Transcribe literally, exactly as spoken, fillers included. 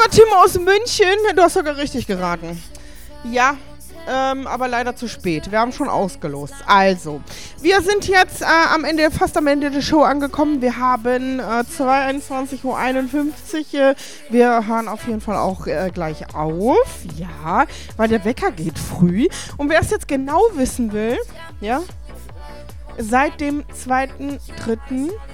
lieber Timo aus München, du hast sogar richtig geraten. Ja, ähm, aber leider zu spät. Wir haben schon ausgelost. Also, wir sind jetzt äh, am Ende, fast am Ende der Show angekommen. Wir haben äh, zweiundzwanzig Uhr einundfünfzig. Äh, wir hören auf jeden Fall auch äh, gleich auf. Ja, weil der Wecker geht früh. Und wer es jetzt genau wissen will, ja, seit dem zweiten dritten